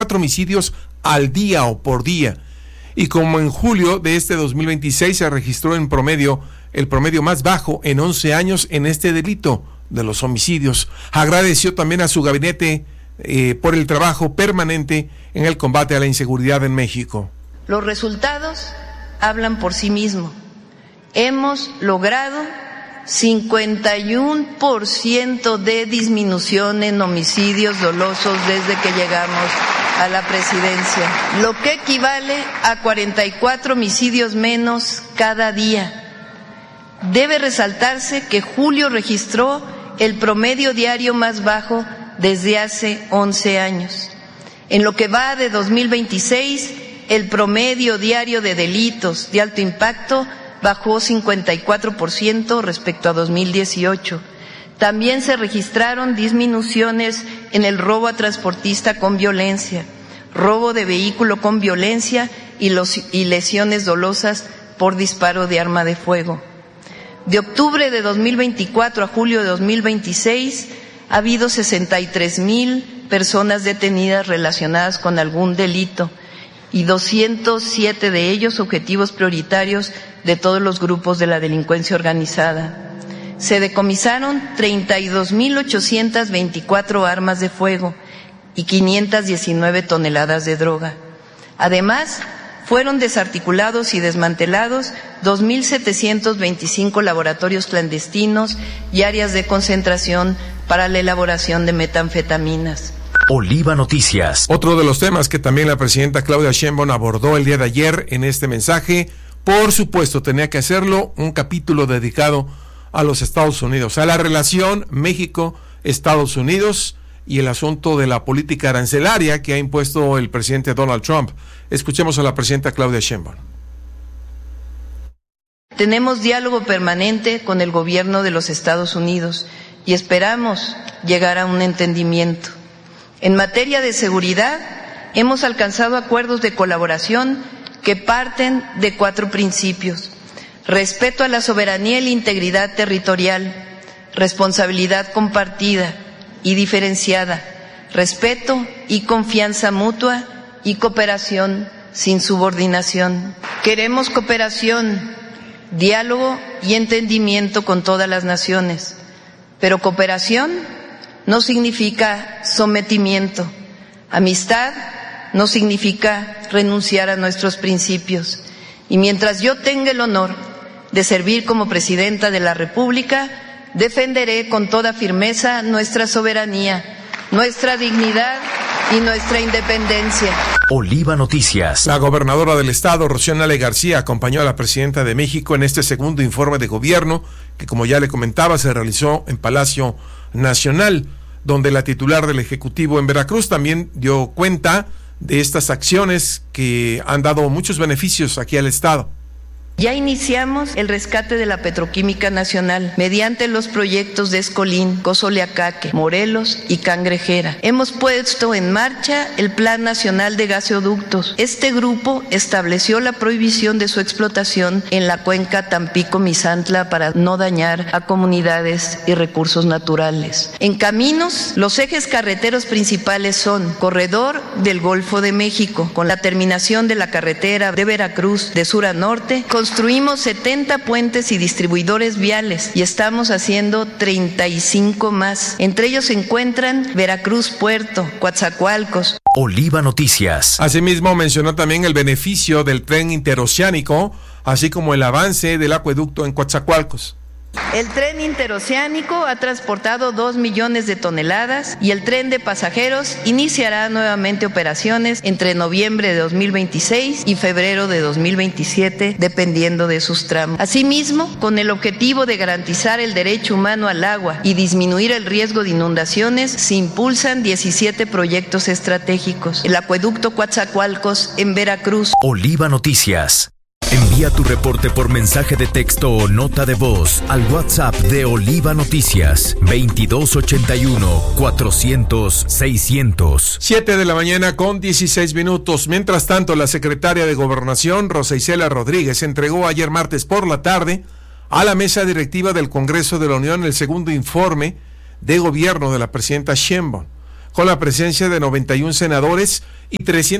44 homicidios al día o por día. Y como en julio de este 2026 se registró en promedio, el promedio más bajo en 11 años en este delito de los homicidios. Agradeció también a su gabinete por el trabajo permanente en el combate a la inseguridad en México. Los resultados hablan por sí mismos. Hemos logrado 51% de disminución en homicidios dolosos desde que llegamos a la presidencia, lo que equivale a 44 homicidios menos cada día. Debe resaltarse que julio registró el promedio diario más bajo desde hace 11 años. En lo que va de 2026, el promedio diario de delitos de alto impacto bajó 54% respecto a 2018. También se registraron disminuciones en el robo a transportista con violencia, robo de vehículo con violencia y lesiones dolosas por disparo de arma de fuego. De octubre de 2024 a julio de 2026 ha habido 63,000 personas detenidas relacionadas con algún delito y 207 de ellos objetivos prioritarios de todos los grupos de la delincuencia organizada. Se decomisaron 32,824 armas de fuego y 519 toneladas de droga. Además, fueron desarticulados y desmantelados 2,725 laboratorios clandestinos y áreas de concentración para la elaboración de metanfetaminas. Oliva Noticias. Otro de los temas que también la presidenta Claudia Sheinbaum abordó el día de ayer en este mensaje, por supuesto tenía que hacerlo, un capítulo dedicado a los Estados Unidos, a la relación México-Estados Unidos y el asunto de la política arancelaria que ha impuesto el presidente Donald Trump. Escuchemos a la presidenta Claudia Sheinbaum. Tenemos diálogo permanente con el gobierno de los Estados Unidos y esperamos llegar a un entendimiento. En materia de seguridad, hemos alcanzado acuerdos de colaboración que parten de 4 principios: respeto a la soberanía y la integridad territorial, responsabilidad compartida y diferenciada, respeto y confianza mutua y cooperación sin subordinación. Queremos cooperación, diálogo y entendimiento con todas las naciones, pero cooperación no significa sometimiento. Amistad no significa renunciar a nuestros principios. Y mientras yo tenga el honor de servir como presidenta de la República, defenderé con toda firmeza nuestra soberanía, nuestra dignidad y nuestra independencia. Oliva Noticias. La gobernadora del estado, Rocío Nale García, acompañó a la presidenta de México en este segundo informe de gobierno que, como ya le comentaba, se realizó en Palacio Nacional, donde la titular del Ejecutivo en Veracruz también dio cuenta de estas acciones que han dado muchos beneficios aquí al estado. Ya iniciamos el rescate de la petroquímica nacional mediante los proyectos de Escolín, Cozoleacaque, Morelos y Cangrejera. Hemos puesto en marcha el Plan Nacional de Gaseoductos. Este grupo estableció la prohibición de su explotación en la cuenca Tampico-Misantla para no dañar a comunidades y recursos naturales. En caminos, los ejes carreteros principales son Corredor del Golfo de México, con la terminación de la carretera de Veracruz de sur a norte. Construimos 70 puentes y distribuidores viales y estamos haciendo 35 más. Entre ellos se encuentran Veracruz Puerto, Coatzacoalcos. Oliva Noticias. Asimismo mencionó también el beneficio del tren interoceánico, así como el avance del acueducto en Coatzacoalcos. El tren interoceánico ha transportado 2 millones de toneladas y el tren de pasajeros iniciará nuevamente operaciones entre noviembre de 2026 y febrero de 2027, dependiendo de sus tramos. Asimismo, con el objetivo de garantizar el derecho humano al agua y disminuir el riesgo de inundaciones, se impulsan 17 proyectos estratégicos. El acueducto Coatzacoalcos en Veracruz. Oliva Noticias. Envía tu reporte por mensaje de texto o nota de voz al WhatsApp de Oliva Noticias 2281-400-600. 7 de la mañana con 16 minutos. Mientras tanto, la secretaria de Gobernación, Rosa Isela Rodríguez, entregó ayer martes por la tarde a la mesa directiva del Congreso de la Unión el segundo informe de gobierno de la presidenta Sheinbaum. con la presencia de 91 senadores y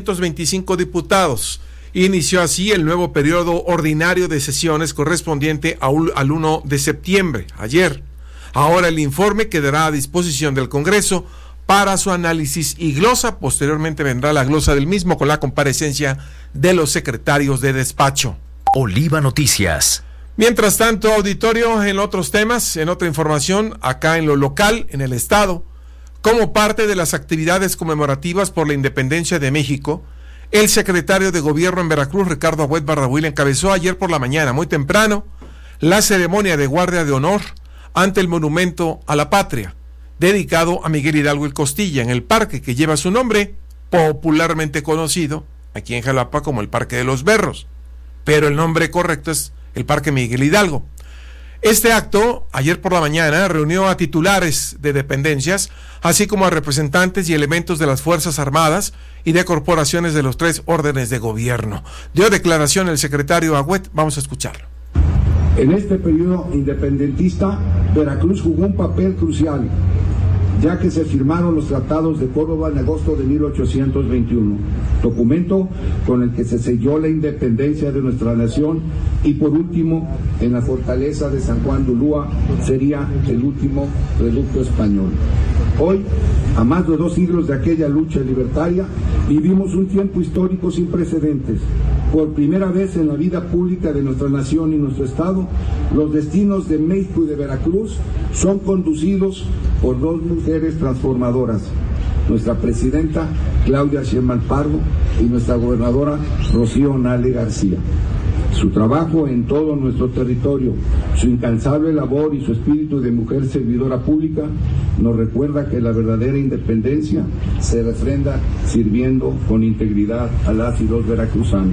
325 diputados. Inició así el nuevo periodo ordinario de sesiones correspondiente al 1 de septiembre, ayer. Ahora el informe quedará a disposición del Congreso para su análisis y glosa. Posteriormente vendrá la glosa del mismo con la comparecencia de los secretarios de despacho. Oliva Noticias. Mientras tanto, auditorio, en otros temas, en otra información, acá en lo local, en el estado, como parte de las actividades conmemorativas por la independencia de México, el secretario de Gobierno en Veracruz, Ricardo Agüed Bardahuil, encabezó ayer por la mañana, muy temprano, la ceremonia de guardia de honor ante el Monumento a la Patria, dedicado a Miguel Hidalgo y Costilla, en el parque que lleva su nombre, popularmente conocido aquí en Jalapa como el Parque de los Berros, pero el nombre correcto es el Parque Miguel Hidalgo. Este acto, ayer por la mañana, reunió a titulares de dependencias, así como a representantes y elementos de las Fuerzas Armadas y de corporaciones de los 3 órdenes de gobierno. Dio declaración el secretario Agüed, vamos a escucharlo. En este periodo independentista, Veracruz jugó un papel crucial, ya que se firmaron los tratados de Córdoba en agosto de 1821, documento con el que se selló la independencia de nuestra nación, y por último, en la fortaleza de San Juan de Ulúa, sería el último reducto español. Hoy, a más de 2 siglos de aquella lucha libertaria, vivimos un tiempo histórico sin precedentes. Por primera vez en la vida pública de nuestra nación y nuestro estado, los destinos de México y de Veracruz son conducidos por 2 mujeres transformadoras, nuestra presidenta Claudia Sheinbaum Pardo y nuestra gobernadora Rocío Nale García. Su trabajo en todo nuestro territorio, su incansable labor y su espíritu de mujer servidora pública nos recuerda que la verdadera independencia se refrenda sirviendo con integridad a las y los veracruzanos.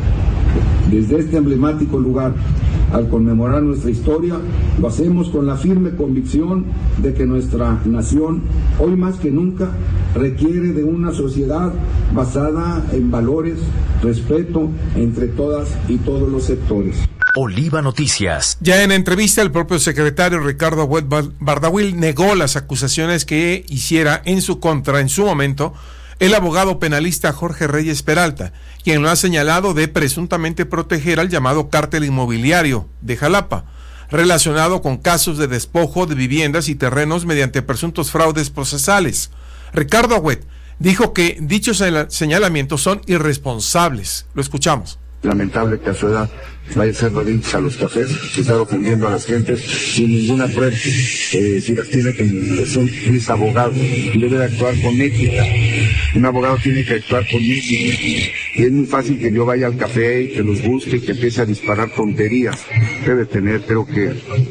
Desde este emblemático lugar, al conmemorar nuestra historia, lo hacemos con la firme convicción de que nuestra nación, hoy más que nunca, requiere de una sociedad basada en valores, respeto entre todas y todos los sectores. Oliva Noticias. Ya en entrevista, el propio secretario Ricardo Agüed Bardahuil negó las acusaciones que hiciera en su contra en su momento el abogado penalista Jorge Reyes Peralta, quien lo ha señalado de presuntamente proteger al llamado cártel inmobiliario de Jalapa, relacionado con casos de despojo de viviendas y terrenos mediante presuntos fraudes procesales. Ricardo Agüed dijo que dichos señalamientos son irresponsables. Lo escuchamos. Lamentable que a su edad vaya a ser rodillas a los cafés, que está ofendiendo a las gentes sin ninguna prueba. Si las tiene que son mis abogados, debe de actuar con ética. Un abogado tiene que actuar con ética. Y es muy fácil que yo vaya al café y que los busque y que empiece a disparar tonterías. Debe tener, creo que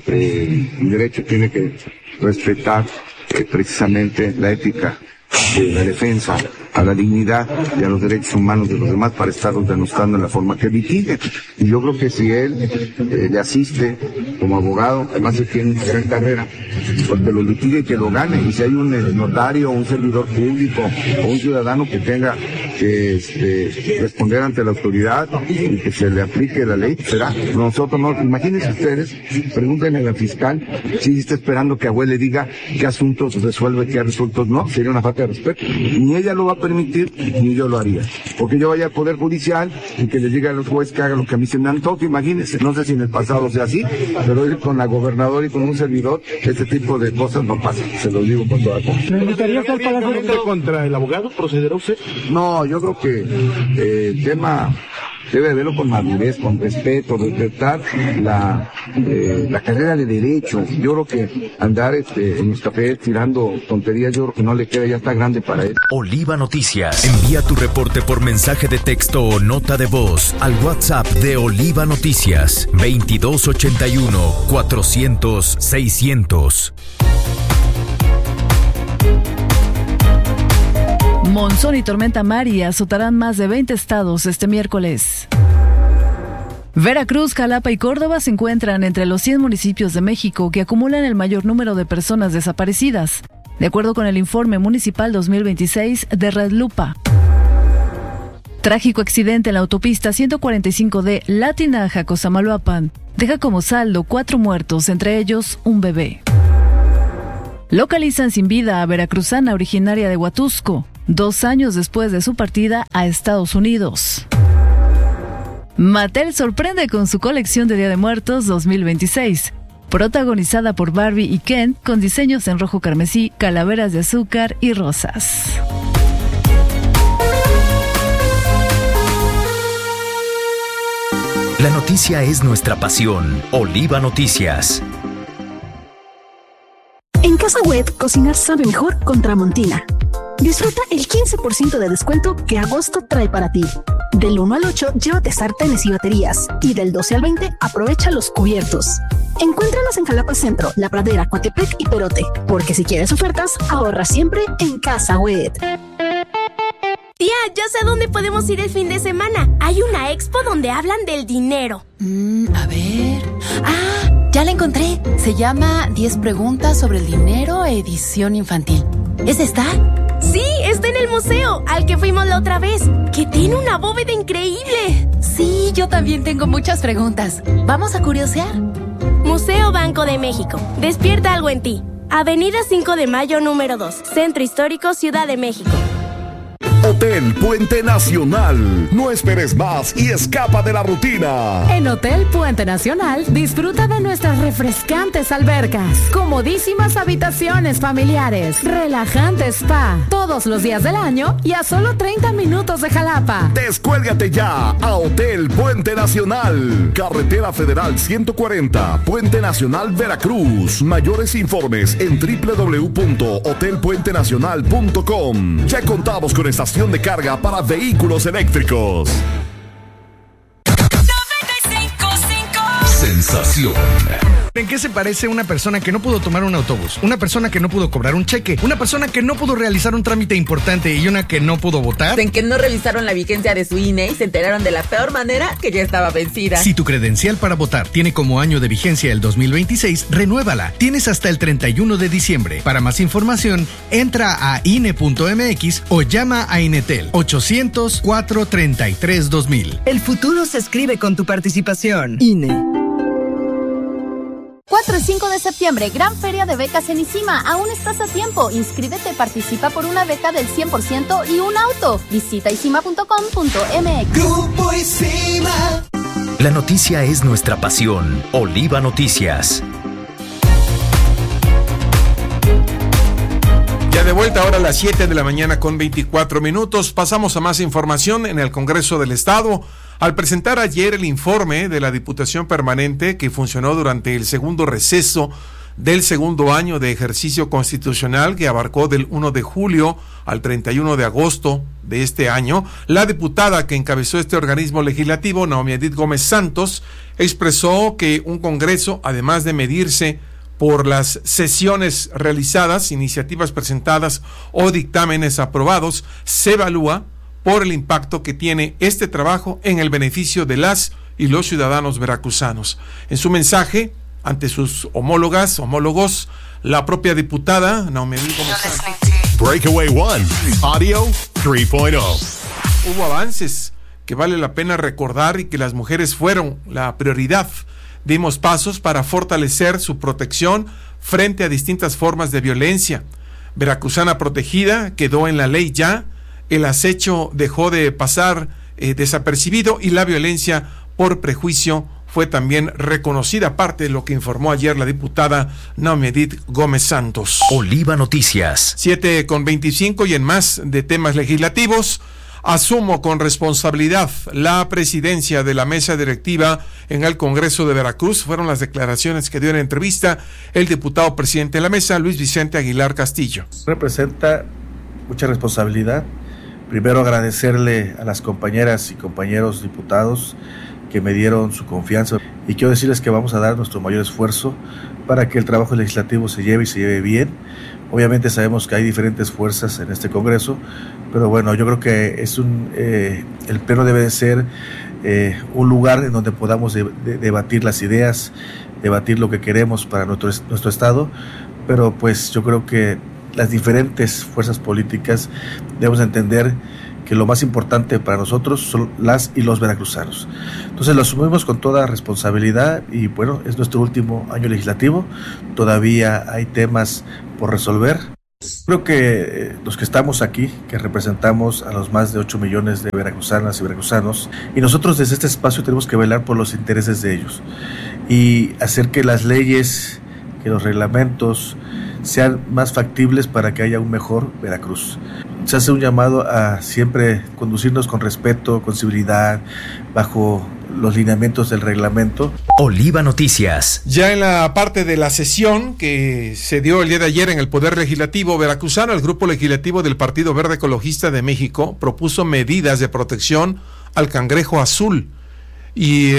el derecho tiene que respetar precisamente la ética de la defensa a la dignidad y a los derechos humanos de los demás para estarlos denostando en la forma que litigue. Y yo creo que si él le asiste como abogado, además él tiene una gran carrera, porque lo litigue y que lo gane. Y si hay un notario, un servidor público o un ciudadano que tenga que responder ante la autoridad y que se le aplique la ley, será. Nosotros no. Imagínense ustedes, pregúntenle a la fiscal si está esperando que Agüed le diga qué asuntos resuelve, qué asuntos no. Sería una falta de respeto. Ni ella lo va a permitir, ni yo lo haría. Porque yo vaya al Poder Judicial y que le diga a los jueces que hagan lo que a mí se me antoje. Imagínense, no sé si en el pasado sea así, pero hoy con la gobernadora y con un servidor, este tipo de cosas no pasan. Se lo digo con toda confianza. ¿Me invitaría a estar pagando contra el abogado? ¿Procederá usted? No, yo creo que el tema debe verlo con madurez, con respeto, respetar la carrera de derecho. Yo creo que andar en los cafés tirando tonterías, yo creo que no le queda, ya está grande para él. Oliva Noticias. Envía tu reporte por mensaje de texto o nota de voz al WhatsApp de Oliva Noticias 2281 400 600. Monzón y tormenta Mari azotarán más de 20 estados este miércoles. Veracruz, Jalapa y Córdoba se encuentran entre los 100 municipios de México que acumulan el mayor número de personas desaparecidas, de acuerdo con el informe municipal 2026 de Red Lupa. Trágico accidente en la autopista 145D Latinaja-Cosamaloapan deja como saldo 4 muertos, entre ellos un bebé. Localizan sin vida a veracruzana originaria de Huatusco, 2 años después de su partida a Estados Unidos. Mattel sorprende con su colección de Día de Muertos 2026, protagonizada por Barbie y Ken, con diseños en rojo carmesí, calaveras de azúcar y rosas. La noticia es nuestra pasión. Oliva Noticias. En Casa Wet, cocinar sabe mejor con Tramontina. Disfruta el 15% de descuento que agosto trae para ti. Del 1 al 8, llévate sartenes y baterías. Y del 12 al 20, aprovecha los cubiertos. Encuéntranos en Jalapa Centro, La Pradera, Coatepec y Perote. Porque si quieres ofertas, ahorra siempre en Casa Wet. Tía, ya sé a dónde podemos ir el fin de semana. Hay una expo donde hablan del dinero. A ver... ya la encontré. Se llama 10 preguntas sobre el dinero, edición infantil. ¿Es esta? Sí, está en el museo, al que fuimos la otra vez, que tiene una bóveda increíble. Sí, yo también tengo muchas preguntas. ¿Vamos a curiosear? Museo Banco de México. Despierta algo en ti. Avenida 5 de Mayo, número 2. Centro Histórico, Ciudad de México. Hotel Puente Nacional. No esperes más y escapa de la rutina. En Hotel Puente Nacional, disfruta de nuestras refrescantes albercas, comodísimas habitaciones familiares, relajante spa, todos los días del año y a solo 30 minutos de Jalapa. Descuélgate ya a Hotel Puente Nacional. Carretera Federal 140, Puente Nacional, Veracruz. Mayores informes en www.hotelpuentenacional.com. Ya contamos con estación de carga para vehículos eléctricos. 95.5 Sensación. ¿En qué se parece una persona que no pudo tomar un autobús? Una persona que no pudo cobrar un cheque, una persona que no pudo realizar un trámite importante y una que no pudo votar. En que no revisaron la vigencia de su INE y se enteraron de la peor manera que ya estaba vencida. Si tu credencial para votar tiene como año de vigencia el 2026, renuévala. Tienes hasta el 31 de diciembre. Para más información, entra a INE.mx o llama a Inetel 800-433-2000. El futuro se escribe con tu participación. INE. 4 y 5 de septiembre, gran feria de becas en ICIMA. Aún estás a tiempo. Inscríbete, participa por una beca del 100% y un auto. Visita icima.com.mx. Grupo ICIMA. La noticia es nuestra pasión. Oliva Noticias. Ya de vuelta ahora a las 7 de la mañana con 24 minutos. Pasamos a más información en el Congreso del Estado. Al presentar ayer el informe de la Diputación Permanente que funcionó durante el segundo receso del segundo año de ejercicio constitucional que abarcó del 1 de julio al 31 de agosto de este año, la diputada que encabezó este organismo legislativo, Naomi Edith Gómez Santos, expresó que un Congreso, además de medirse por las sesiones realizadas, iniciativas presentadas o dictámenes aprobados, se evalúa por el impacto que tiene este trabajo en el beneficio de las y los ciudadanos veracruzanos. En su mensaje ante sus homólogos, la propia diputada Naomi Gómez Santos. Breakaway One, Audio 3.0. Hubo avances que vale la pena recordar y que las mujeres fueron la prioridad. Dimos pasos para fortalecer su protección frente a distintas formas de violencia. Veracruzana protegida quedó en la ley ya. El acecho dejó de pasar desapercibido y la violencia por prejuicio fue también reconocida, parte de lo que informó ayer la diputada Naomi Edith Gómez Santos. Oliva Noticias. 7:25 y en más de temas legislativos. Asumo con responsabilidad la presidencia de la mesa directiva en el Congreso de Veracruz. Fueron las declaraciones que dio en entrevista el diputado presidente de la mesa, Luis Vicente Aguilar Castillo. Representa mucha responsabilidad. Primero agradecerle a las compañeras y compañeros diputados que me dieron su confianza y quiero decirles que vamos a dar nuestro mayor esfuerzo para que el trabajo legislativo se lleve bien. Obviamente sabemos que hay diferentes fuerzas en este Congreso, pero bueno, yo creo que es el Pleno debe de ser un lugar en donde podamos debatir las ideas, debatir lo que queremos para nuestro Estado, pero pues yo creo que las diferentes fuerzas políticas debemos entender que lo más importante para nosotros son las y los veracruzanos. Entonces lo asumimos con toda responsabilidad y bueno, es nuestro último año legislativo, todavía hay temas por resolver. Creo que los que estamos aquí, que representamos a los más de 8 millones de veracruzanas y veracruzanos, y nosotros desde este espacio tenemos que velar por los intereses de ellos y hacer que las leyes, que los reglamentos sean más factibles para que haya un mejor Veracruz. Se hace un llamado a siempre conducirnos con respeto, con civilidad, bajo los lineamientos del reglamento. Oliva Noticias. Ya en la parte de la sesión que se dio el día de ayer en el Poder Legislativo veracruzano, el Grupo Legislativo del Partido Verde Ecologista de México propuso medidas de protección al cangrejo azul y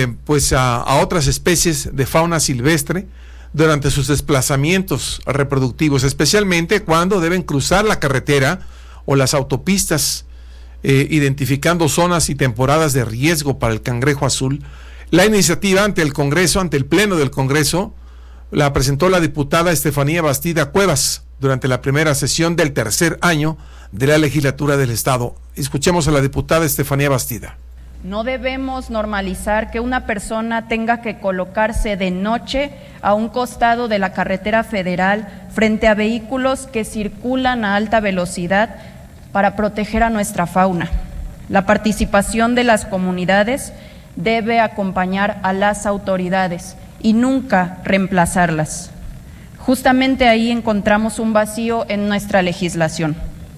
a otras especies de fauna silvestre durante sus desplazamientos reproductivos, especialmente cuando deben cruzar la carretera o las autopistas, identificando zonas y temporadas de riesgo para el cangrejo azul. La iniciativa ante el Congreso, ante el Pleno del Congreso, la presentó la diputada Estefanía Bastida Cuevas durante la primera sesión del tercer año de la legislatura del Estado. Escuchemos a la diputada Estefanía Bastida. No debemos normalizar que una persona tenga que colocarse de noche a un costado de la carretera federal frente a vehículos que circulan a alta velocidad para proteger a nuestra fauna. La participación de las comunidades debe acompañar a las autoridades y nunca reemplazarlas. Justamente ahí encontramos un vacío en nuestra legislación.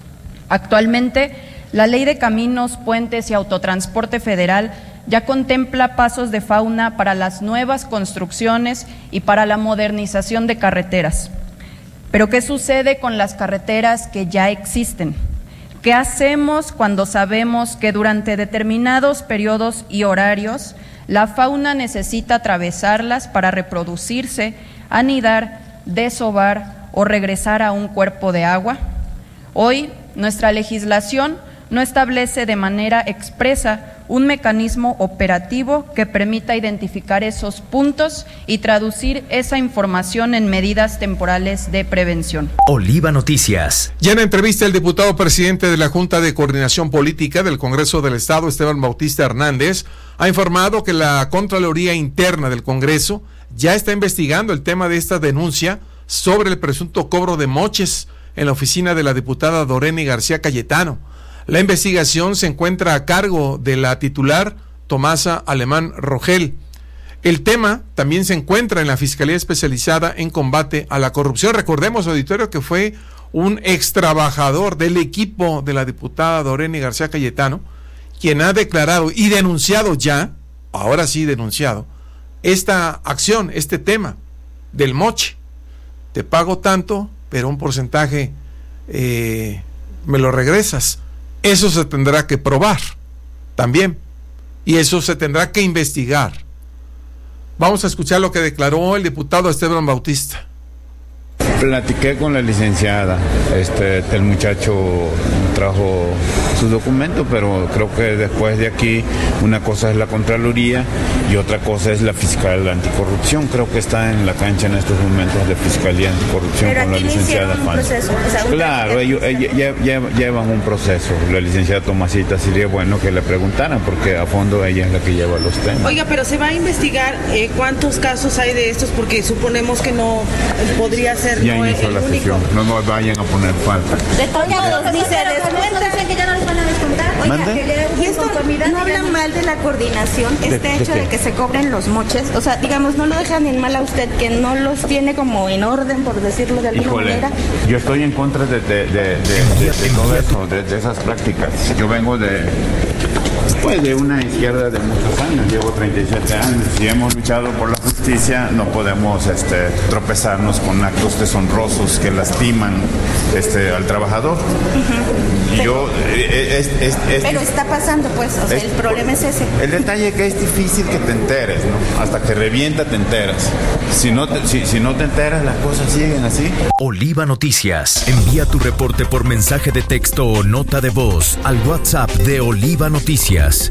Actualmente, la Ley de Caminos, Puentes y Autotransporte Federal ya contempla pasos de fauna para las nuevas construcciones y para la modernización de carreteras. Pero ¿qué sucede con las carreteras que ya existen? ¿Qué hacemos cuando sabemos que durante determinados periodos y horarios la fauna necesita atravesarlas para reproducirse, anidar, desovar o regresar a un cuerpo de agua? Hoy, nuestra legislación no establece de manera expresa un mecanismo operativo que permita identificar esos puntos y traducir esa información en medidas temporales de prevención. Oliva Noticias. Ya en entrevista, el diputado presidente de la Junta de Coordinación Política del Congreso del Estado, Esteban Bautista Hernández, ha informado que la Contraloría Interna del Congreso ya está investigando el tema de esta denuncia sobre el presunto cobro de moches en la oficina de la diputada Doreni García Cayetano. La investigación se encuentra a cargo de la titular Tomasa Alemán Rogel. El tema también se encuentra en la Fiscalía Especializada en Combate a la Corrupción. Recordemos, auditorio, que fue un extrabajador del equipo de la diputada Doreni García Cayetano quien ha declarado y denunciado ya, ahora sí denunciado, esta acción, este tema del moche. Te pago tanto, pero un porcentaje me lo regresas. Eso se tendrá que probar también, y eso se tendrá que investigar. Vamos a escuchar lo que declaró el diputado Esteban Bautista. Platiqué con la licenciada, el muchacho trajo su documento, pero creo que después de aquí una cosa es la Contraloría y otra cosa es la Fiscal Anticorrupción. Creo que está en la cancha en estos momentos de Fiscalía Anticorrupción. Pero con la licenciada Juan. Claro, ellos llevan un proceso. La licenciada Tomasita sería bueno que le preguntaran, porque a fondo ella es la que lleva los temas. Oiga, pero se va a investigar cuántos casos hay de estos, porque suponemos que no podría ser. Ya inició la sesión, no nos vayan a poner falta. De todos dice descuentan que ya no les van a descontar. Oiga, y esto no hablan mal de la coordinación, hecho de que se cobren los moches, o sea, digamos, no lo dejan en mal a usted, que no los tiene como en orden, por decirlo de alguna manera. Yo estoy en contra de todo eso, de esas prácticas. Yo vengo de una izquierda de muchos años, llevo 37 años y hemos luchado por la justicia. No podemos tropezarnos con actos deshonrosos que lastiman al trabajador. Pero está pasando, pues, o sea, el problema es ese. El detalle es que es difícil que te enteres, ¿no? Hasta que revienta te enteras. Si no te enteras, las cosas siguen así. Oliva Noticias. Envía tu reporte por mensaje de texto o nota de voz al WhatsApp de Oliva Noticias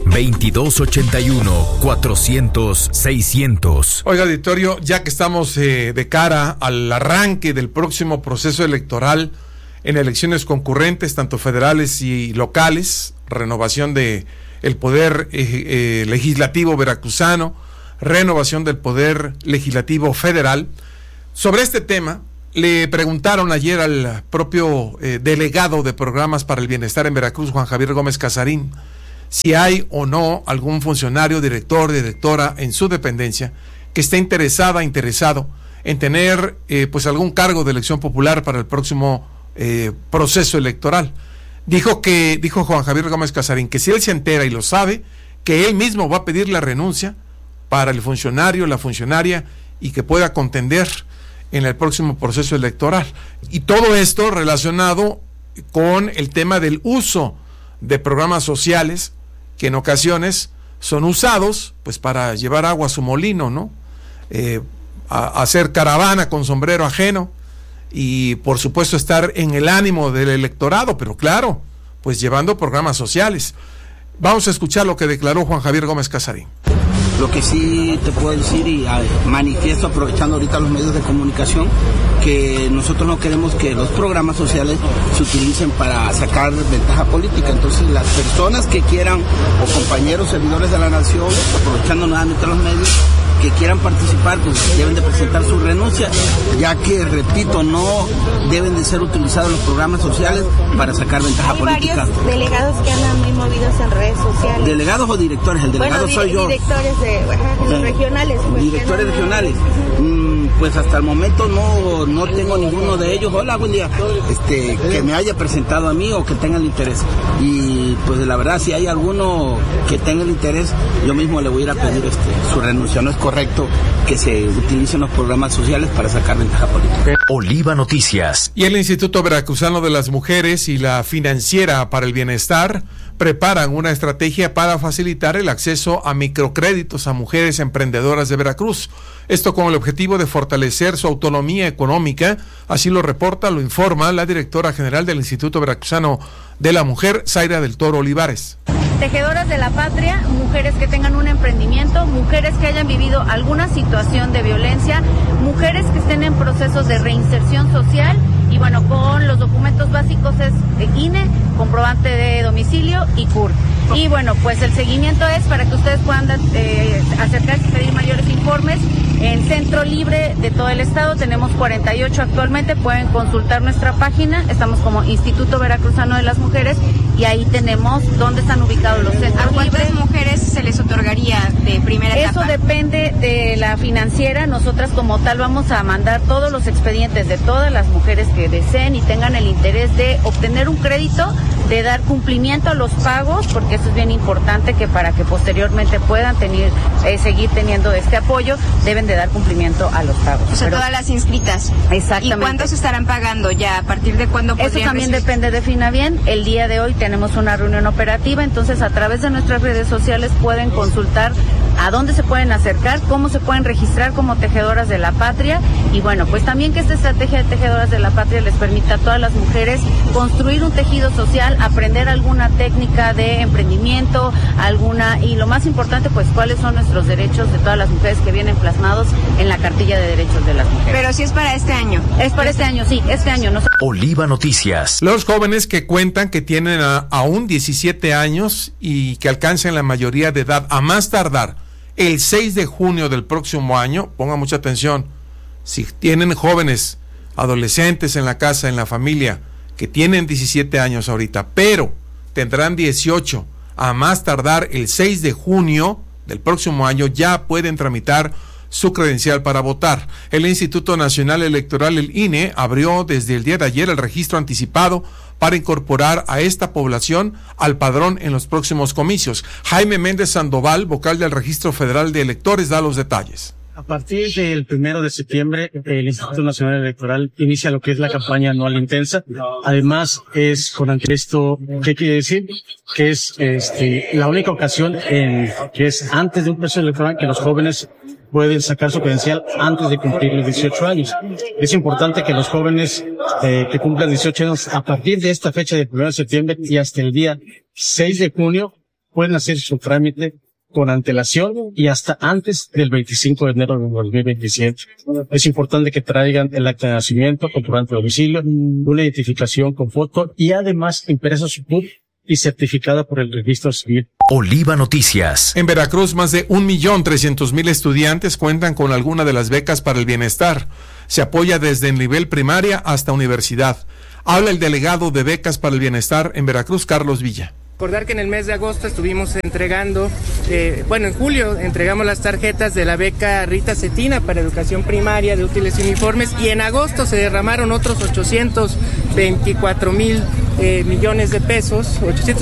2281-400-600. Oiga, auditorio, ya que estamos de cara al arranque del próximo proceso electoral en elecciones concurrentes, tanto federales y locales, renovación de el poder legislativo veracruzano, renovación del poder legislativo federal. Sobre este tema, le preguntaron ayer al propio delegado de programas para el bienestar en Veracruz, Juan Javier Gómez Casarín, si hay o no algún funcionario, director, directora en su dependencia que esté interesado en tener pues algún cargo de elección popular para el próximo proceso electoral. Dijo Juan Javier Gómez Casarín que si él se entera y lo sabe, que él mismo va a pedir la renuncia para el funcionario, la funcionaria, y que pueda contender en el próximo proceso electoral. Y todo esto relacionado con el tema del uso de programas sociales que en ocasiones son usados pues para llevar agua a su molino, ¿no? A hacer caravana con sombrero ajeno y por supuesto estar en el ánimo del electorado, pero claro, pues llevando programas sociales. Vamos a escuchar lo que declaró Juan Javier Gómez Casarín. Lo que sí te puedo decir y manifiesto aprovechando ahorita los medios de comunicación, que nosotros no queremos que los programas sociales se utilicen para sacar ventaja política. Entonces las personas que quieran, o compañeros servidores de la nación, aprovechando nuevamente los medios, que quieran participar, pues deben de presentar su renuncia, ya que, repito, no deben de ser utilizados los programas sociales para sacar ventaja política. Hay varios delegados que andan muy movidos en redes sociales. ¿Delegados o directores? El delegado soy yo. Directores regionales. Pues, directores regionales. Pues hasta el momento no tengo ninguno de ellos. Hola, buen día. Que me haya presentado a mí o que tenga el interés. Y pues la verdad, si hay alguno que tenga el interés, yo mismo le voy a ir a pedir su renuncia. No es correcto que se utilicen los programas sociales para sacar ventaja política. Oliva Noticias. Y el Instituto Veracruzano de las Mujeres y la Financiera para el Bienestar preparan una estrategia para facilitar el acceso a microcréditos a mujeres emprendedoras de Veracruz. Esto con el objetivo de fortalecer su autonomía económica, así lo informa la directora general del Instituto Veracruzano de la Mujer, Zaira del Toro Olivares. Tejedoras de la patria, mujeres que tengan un emprendimiento, mujeres que hayan vivido alguna situación de violencia, mujeres que estén en procesos de reinserción social y bueno, con los documentos básicos es INE, comprobante de domicilio y CUR. Y bueno, pues el seguimiento es para que ustedes puedan acercarse y pedir mayores informes en Centro Libre de todo el estado. Tenemos 48 actualmente, pueden consultar nuestra página, estamos como Instituto Veracruzano de las Mujeres y ahí tenemos dónde están ubicados los centros libres. ¿A cuántas mujeres se les otorgaría de primera etapa? Eso depende de la financiera. Nosotras como tal vamos a mandar todos los expedientes de todas las mujeres que deseen y tengan el interés de obtener un crédito, de dar cumplimiento a los pagos, porque eso es bien importante, que para que posteriormente puedan seguir teniendo este apoyo, deben de dar cumplimiento a los pagos. O sea, todas las inscritas. Exactamente. ¿Y cuántos estarán pagando ya? ¿A partir de cuándo podrían Eso también recibir? depende de Finabien. El día de hoy tenemos una reunión operativa, entonces a través de nuestras redes sociales pueden consultar a dónde se pueden acercar, cómo se pueden registrar como tejedoras de la patria y bueno, pues también que esta estrategia de tejedoras de la patria les permita a todas las mujeres construir un tejido social, aprender alguna técnica de emprendimiento, y lo más importante, pues cuáles son nuestros derechos de todas las mujeres que vienen plasmados en la cartilla de derechos de las mujeres. Pero si es para este año. Es para este año, sí, este año. Oliva Noticias. Los jóvenes que cuentan que tienen aún 17 años y que alcancen la mayoría de edad a más tardar el 6 de junio del próximo año, pongan mucha atención, si tienen jóvenes, adolescentes en la casa, en la familia, que tienen 17 años ahorita, pero tendrán 18 a más tardar el 6 de junio del próximo año, ya pueden tramitar su credencial para votar. El Instituto Nacional Electoral, el INE, abrió desde el día de ayer el registro anticipado para incorporar a esta población al padrón en los próximos comicios. Jaime Méndez Sandoval, vocal del Registro Federal de Electores, da los detalles. A partir del 1 de septiembre, el Instituto Nacional Electoral inicia lo que es la campaña anual intensa. Además, es con esto, ¿qué quiere decir? Que es la única ocasión que es antes de un proceso electoral que los jóvenes pueden sacar su credencial antes de cumplir los 18 años. Es importante que los jóvenes que cumplan 18 años a partir de esta fecha del 1 de septiembre y hasta el día 6 de junio pueden hacer su trámite con antelación y hasta antes del 25 de enero de 2027. Es importante que traigan el acta de nacimiento, comprobante de domicilio, una identificación con foto y además impresa su CUR y certificada por el Registro Civil. Oliva Noticias. En Veracruz, más de 1.300.000 estudiantes cuentan con alguna de las becas para el bienestar. Se apoya desde el nivel primaria hasta universidad. Habla el delegado de becas para el bienestar en Veracruz, Carlos Villa. Recordar que en el mes de agosto estuvimos entregando, en julio entregamos las tarjetas de la beca Rita Cetina para educación primaria de útiles y uniformes, y en agosto se derramaron otros 824 millones de pesos,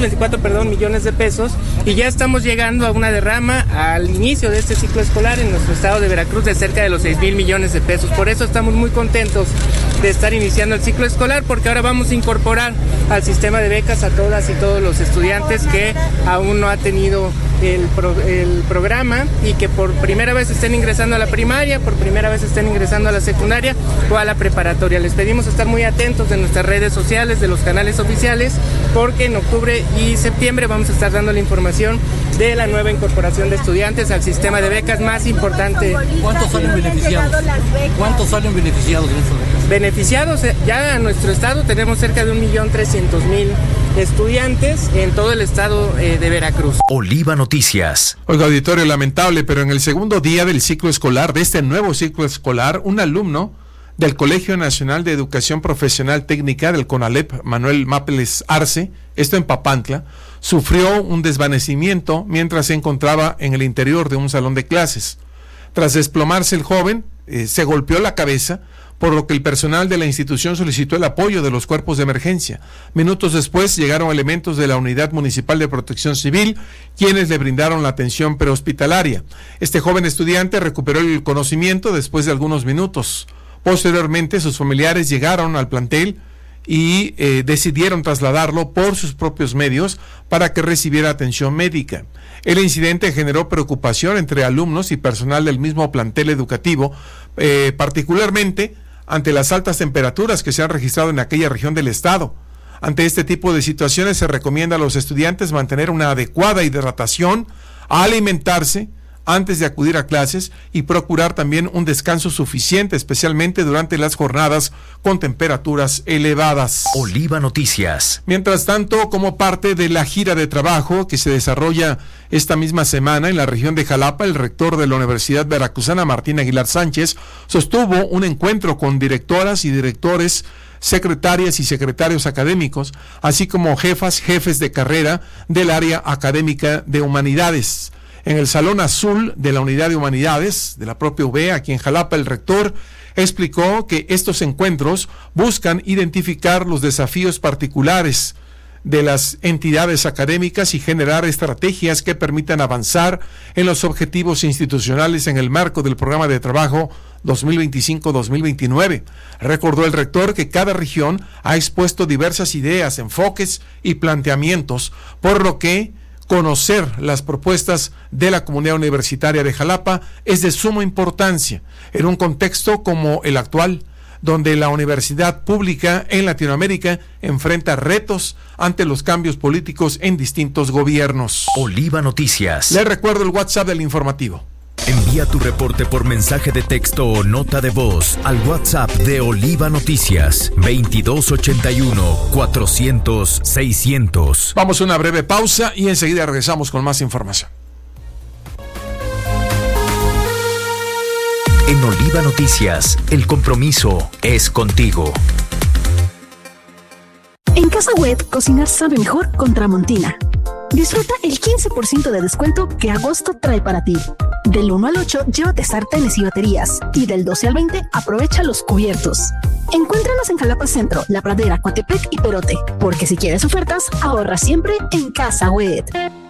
y ya estamos llegando a una derrama al inicio de este ciclo escolar en nuestro estado de Veracruz de cerca de los 6,000 millones de pesos. Por eso estamos muy contentos de estar iniciando el ciclo escolar, porque ahora vamos a incorporar al sistema de becas a todas y todos los estudiantes que aún no ha tenido el programa y que por primera vez estén ingresando a la primaria, por primera vez estén ingresando a la secundaria o a la preparatoria. Les pedimos estar muy atentos de nuestras redes sociales, de los canales oficiales, porque en octubre y septiembre vamos a estar dando la información de la nueva incorporación de estudiantes al sistema de becas más importante. ¿Cuántos salen beneficiados? ¿Cuántos salen beneficiados en estas becas? Beneficiados, ya en nuestro estado tenemos cerca de 1.300.000 estudiantes en todo el estado de Veracruz. Oliva Noticias. Oiga, auditorio, lamentable, pero en el segundo día del ciclo escolar, de este nuevo ciclo escolar, un alumno del Colegio Nacional de Educación Profesional Técnica del CONALEP, Manuel Mápeles Arce, esto en Papantla, sufrió un desvanecimiento mientras se encontraba en el interior de un salón de clases. Tras desplomarse el joven, se golpeó la cabeza, por lo que el personal de la institución solicitó el apoyo de los cuerpos de emergencia. Minutos después llegaron elementos de la Unidad Municipal de Protección Civil, quienes le brindaron la atención prehospitalaria. Este joven estudiante recuperó el conocimiento después de algunos minutos. Posteriormente, sus familiares llegaron al plantel y decidieron trasladarlo por sus propios medios para que recibiera atención médica. El incidente generó preocupación entre alumnos y personal del mismo plantel educativo, particularmente ante las altas temperaturas que se han registrado en aquella región del estado. Ante este tipo de situaciones se recomienda a los estudiantes mantener una adecuada hidratación, alimentarse antes de acudir a clases y procurar también un descanso suficiente, especialmente durante las jornadas con temperaturas elevadas. Oliva Noticias. Mientras tanto, como parte de la gira de trabajo que se desarrolla esta misma semana en la región de Jalapa, el rector de la Universidad Veracruzana, Martín Aguilar Sánchez, sostuvo un encuentro con directoras y directores, secretarias y secretarios académicos, así como jefes de carrera del área académica de humanidades. En el Salón Azul de la Unidad de Humanidades de la propia UB, aquí en Jalapa, el rector explicó que estos encuentros buscan identificar los desafíos particulares de las entidades académicas y generar estrategias que permitan avanzar en los objetivos institucionales en el marco del programa de trabajo 2025-2029. Recordó el rector que cada región ha expuesto diversas ideas, enfoques y planteamientos, por lo que conocer las propuestas de la comunidad universitaria de Jalapa es de suma importancia en un contexto como el actual, donde la universidad pública en Latinoamérica enfrenta retos ante los cambios políticos en distintos gobiernos. Oliva Noticias. Les recuerdo el WhatsApp del informativo. Envía tu reporte por mensaje de texto o nota de voz al WhatsApp de Oliva Noticias 2281-400-600. Vamos a una breve pausa y enseguida regresamos con más información. En Oliva Noticias, el compromiso es contigo. En Casa Wet, cocinar sabe mejor con Tramontina. Disfruta el 15% de descuento que agosto trae para ti. Del 1 al 8, llévate sartenes y baterías. Y del 12 al 20, aprovecha los cubiertos. Encuéntranos en Jalapa Centro, La Pradera, Coatepec y Perote. Porque si quieres ofertas, ahorra siempre en Casa Wet.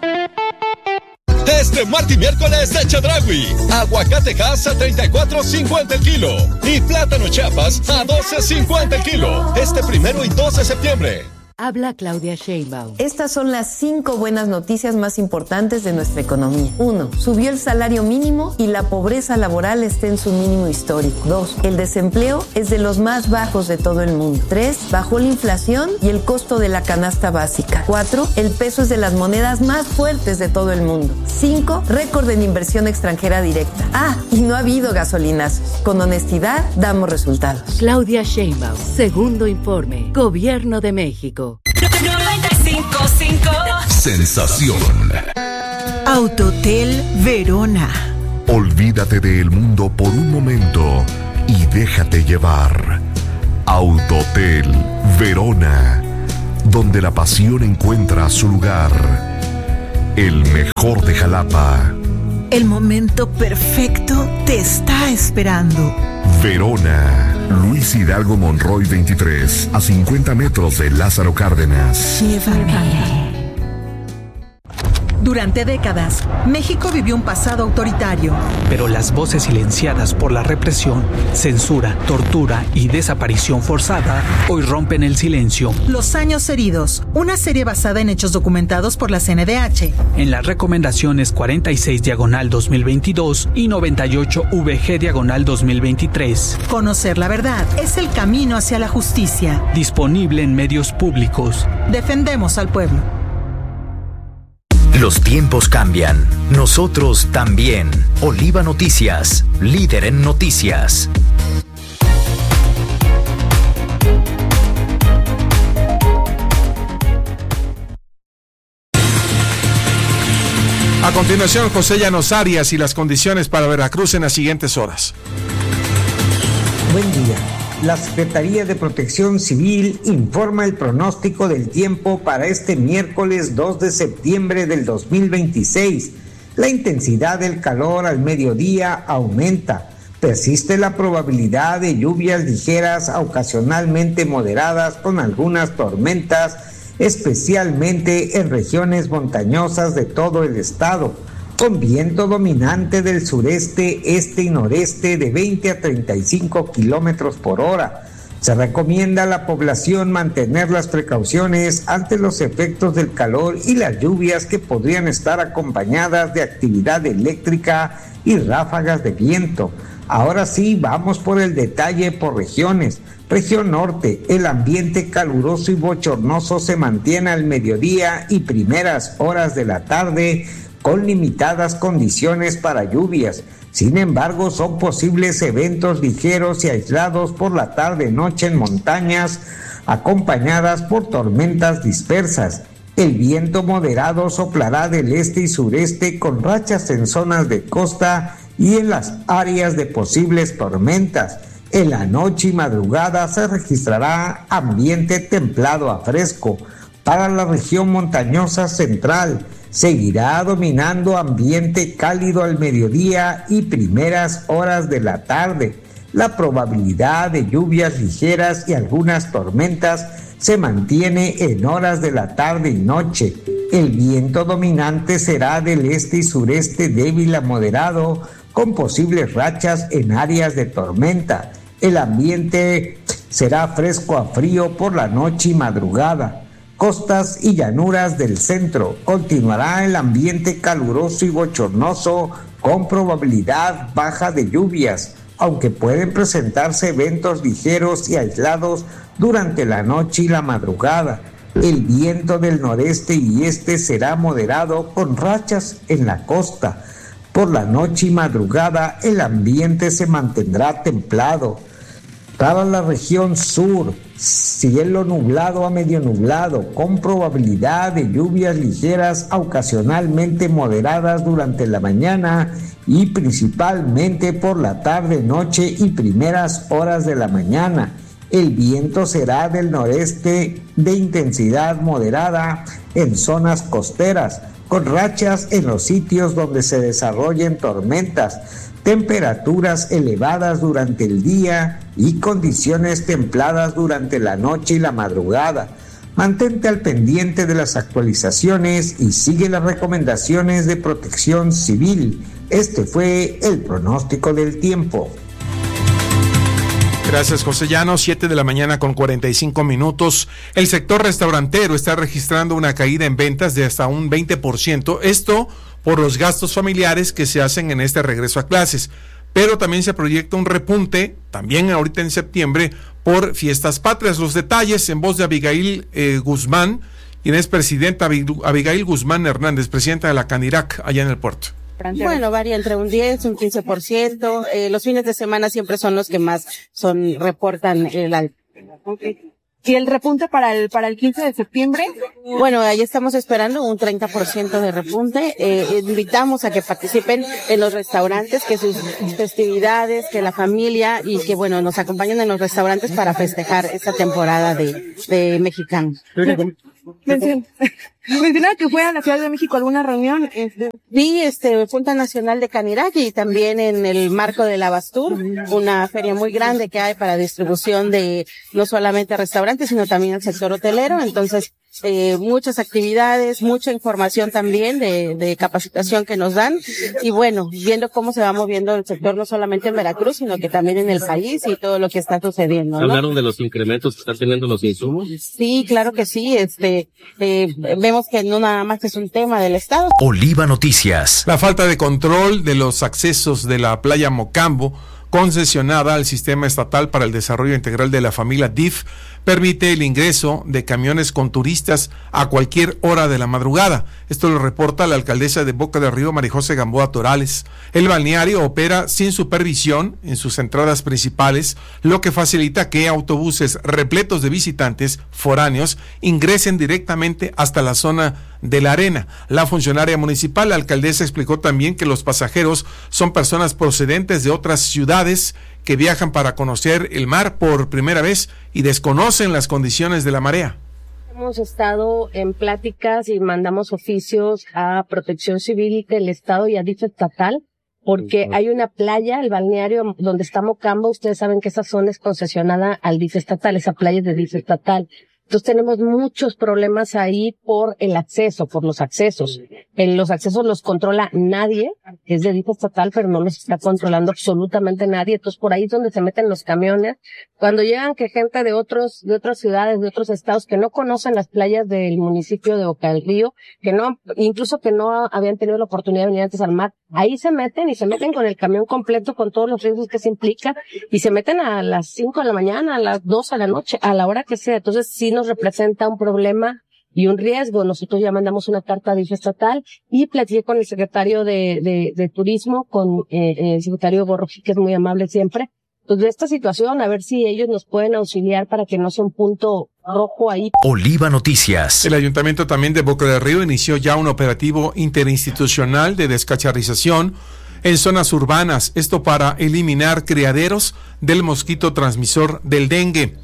Este martes y miércoles de Chedraui. Aguacate Hass a $34.50 el kilo. Y plátano Chiapas a $12.50 el kilo. Este 1 y 2 de septiembre. Habla Claudia Sheinbaum. Estas son las 5 buenas noticias más importantes de nuestra economía. 1. Subió el salario mínimo y la pobreza laboral está en su mínimo histórico. 2. El desempleo es de los más bajos de todo el mundo. 3. Bajó la inflación y el costo de la canasta básica. 4. El peso es de las monedas más fuertes de todo el mundo. 5. Récord en inversión extranjera directa. Y no ha habido gasolinazos. Con honestidad damos resultados. Claudia Sheinbaum. Segundo informe. Gobierno de México. 95.3 955. Sensación. Autotel Verona. Olvídate del mundo por un momento y déjate llevar. Autotel Verona, donde la pasión encuentra su lugar. El mejor de Jalapa. El momento perfecto te está esperando. Verona, Luis Hidalgo Monroy 23, a 50 metros de Lázaro Cárdenas. Llévame. Durante décadas, México vivió un pasado autoritario. Pero las voces silenciadas por la represión, censura, tortura y desaparición forzada hoy rompen el silencio. Los años heridos, una serie basada en hechos documentados por la CNDH. En las recomendaciones 46/2022 y 98/VG/2023. Conocer la verdad es el camino hacia la justicia. Disponible en medios públicos. Defendemos al pueblo. Los tiempos cambian, nosotros también. Oliva Noticias, líder en noticias. A continuación, José Llanos Arias y las condiciones para Veracruz en las siguientes horas. Buen día. La Secretaría de Protección Civil informa el pronóstico del tiempo para este miércoles 2 de septiembre del 2026. La intensidad del calor al mediodía aumenta. Persiste la probabilidad de lluvias ligeras a ocasionalmente moderadas con algunas tormentas, especialmente en regiones montañosas de todo el estado, con viento dominante del sureste, este y noreste de 20 a 35 kilómetros por hora. Se recomienda a la población mantener las precauciones ante los efectos del calor y las lluvias que podrían estar acompañadas de actividad eléctrica y ráfagas de viento. Ahora sí, vamos por el detalle por regiones. Región norte, el ambiente caluroso y bochornoso se mantiene al mediodía y primeras horas de la tarde, con limitadas condiciones para lluvias. Sin embargo, son posibles eventos ligeros y aislados por la tarde-noche en montañas, acompañadas por tormentas dispersas. El viento moderado soplará del este y sureste con rachas en zonas de costa y en las áreas de posibles tormentas. En la noche y madrugada se registrará ambiente templado a fresco. Para la región montañosa central, seguirá dominando ambiente cálido al mediodía y primeras horas de la tarde. La probabilidad de lluvias ligeras y algunas tormentas se mantiene en horas de la tarde y noche. El viento dominante será del este y sureste débil a moderado, con posibles rachas en áreas de tormenta. El ambiente será fresco a frío por la noche y madrugada. Costas y llanuras del centro, continuará el ambiente caluroso y bochornoso con probabilidad baja de lluvias, aunque pueden presentarse eventos ligeros y aislados durante la noche y la madrugada. El viento del noreste y este será moderado con rachas en la costa. Por la noche y madrugada el ambiente se mantendrá templado. Para la región sur, cielo nublado a medio nublado, con probabilidad de lluvias ligeras ocasionalmente moderadas durante la mañana y principalmente por la tarde, noche y primeras horas de la mañana. El viento será del noreste de intensidad moderada en zonas costeras, con rachas en los sitios donde se desarrollen tormentas. Temperaturas elevadas durante el día y condiciones templadas durante la noche y la madrugada. Mantente al pendiente de las actualizaciones y sigue las recomendaciones de Protección Civil. Este fue el pronóstico del tiempo. Gracias, José Llanos. 7 de la mañana con 45 minutos. El sector restaurantero está registrando una caída en ventas de hasta un 20%. Esto por los gastos familiares que se hacen en este regreso a clases. Pero también se proyecta un repunte, también ahorita en septiembre, por fiestas patrias. Los detalles en voz de Abigail Guzmán, quien es presidenta, Abigail Guzmán Hernández, presidenta de la Canirac, allá en el puerto. Bueno, varía entre un 10, un 15%. Los fines de semana siempre son los que más reportan el alto. ¿Y el repunte para el 15 de septiembre? Bueno, ahí estamos esperando un 30% de repunte. Invitamos a que participen en los restaurantes, que sus festividades, que la familia y que, bueno, nos acompañen en los restaurantes para festejar esta temporada de mexicano. Mencionaba que fue a la Ciudad de México alguna reunión. Vi Junta Nacional de Canirac y también en el marco de la Bastur, una feria muy grande que hay para distribución de no solamente restaurantes, sino también el sector hotelero. Entonces, muchas actividades, mucha información también de capacitación que nos dan. Y bueno, viendo cómo se va moviendo el sector no solamente en Veracruz, sino que también en el país y todo lo que está sucediendo, ¿no? ¿Hablaron de los incrementos que están teniendo los insumos? Sí, claro que sí. Vemos que no nada más es un tema del Estado. Oliva Noticias. La falta de control de los accesos de la playa Mocambo, concesionada al Sistema Estatal para el Desarrollo Integral de la Familia DIF, permite el ingreso de camiones con turistas a cualquier hora de la madrugada. Esto lo reporta la alcaldesa de Boca del Río, María José Gamboa Torales. El balneario opera sin supervisión en sus entradas principales, lo que facilita que autobuses repletos de visitantes foráneos ingresen directamente hasta la zona de la arena. La funcionaria municipal, la alcaldesa, explicó también que los pasajeros son personas procedentes de otras ciudades que viajan para conocer el mar por primera vez y desconocen las condiciones de la marea. Hemos estado en pláticas y mandamos oficios a Protección Civil del Estado y a DIF estatal, porque hay una playa, el balneario donde está Mocambo, ustedes saben que esa zona es concesionada al DIF estatal, esa playa es de DIF estatal. Entonces tenemos muchos problemas ahí por el acceso, por los accesos. Los accesos los controla nadie, es de DIF estatal, pero no los está controlando absolutamente nadie. Entonces por ahí es donde se meten los camiones. Cuando llegan que gente de otras ciudades, de otros estados que no conocen las playas del municipio de Boca del Río, incluso que no habían tenido la oportunidad de venir antes al mar, ahí se meten con el camión completo, con todos los riesgos que se implica, y se meten a las 5 de la mañana, a las 2 de la noche, a la hora que sea. Entonces sí nos representa un problema y un riesgo. Nosotros ya mandamos una carta a DIF estatal y platiqué con el secretario de Turismo, con el secretario Borroji, que es muy amable siempre. Entonces, de esta situación, a ver si ellos nos pueden auxiliar para que no sea un punto rojo ahí. Oliva Noticias. El Ayuntamiento también de Boca del Río inició ya un operativo interinstitucional de descacharrización en zonas urbanas, esto para eliminar criaderos del mosquito transmisor del dengue.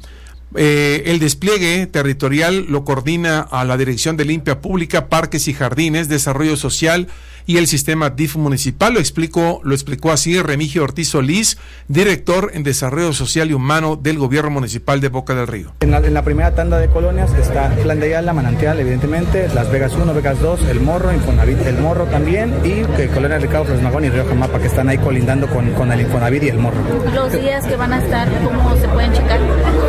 El despliegue territorial lo coordina a la Dirección de Limpia Pública, Parques y Jardines, Desarrollo Social y el Sistema DIF municipal. Lo explicó así Remigio Ortiz Solís, director en Desarrollo Social y Humano del Gobierno Municipal de Boca del Río. En la primera tanda de colonias está Plan de Ayala, Manantial, evidentemente, Las Vegas 1, Vegas 2, El Morro, Infonavit, El Morro también, y Colonia Ricardo Flores Magón y Río Jamapa, que están ahí colindando con el Infonavit y El Morro. Los días que van a estar, ¿cómo se pueden checar?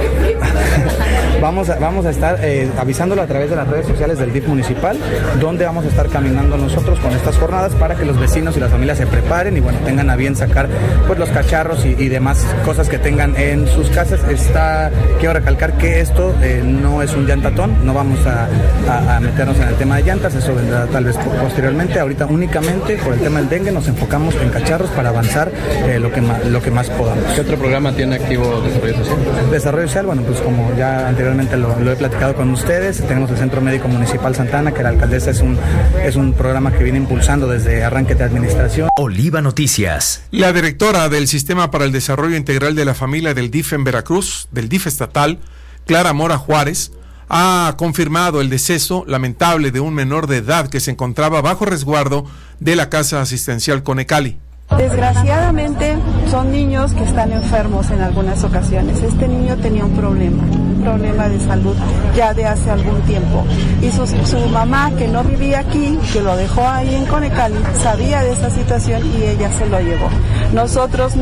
Vamos a estar avisándolo a través de las redes sociales del DIF municipal, donde vamos a estar caminando nosotros con estas jornadas para que los vecinos y las familias se preparen y bueno, tengan a bien sacar pues los cacharros y demás cosas que tengan en sus casas. Quiero recalcar que esto no es un llantatón, no vamos a meternos en el tema de llantas, eso vendrá tal vez posteriormente. Ahorita únicamente por el tema del dengue nos enfocamos en cacharros para avanzar lo que más podamos. ¿Qué otro programa tiene activo Desarrollo Social? Desarrollo Social, bueno, pues como ya anteriormente lo he platicado con ustedes, tenemos el Centro Médico Municipal Santana, que la alcaldesa es un programa que viene impulsando desde arranque de administración. Oliva Noticias. La directora del Sistema para el Desarrollo Integral de la Familia del DIF en Veracruz, del DIF estatal, Clara Mora Juárez, ha confirmado el deceso lamentable de un menor de edad que se encontraba bajo resguardo de la Casa Asistencial Conecali. Desgraciadamente son niños que están enfermos en algunas ocasiones. Este niño tenía un problema de salud ya de hace algún tiempo, y su mamá, que no vivía aquí, que lo dejó ahí en Conecali, sabía de esta situación y ella se lo llevó. Nosotros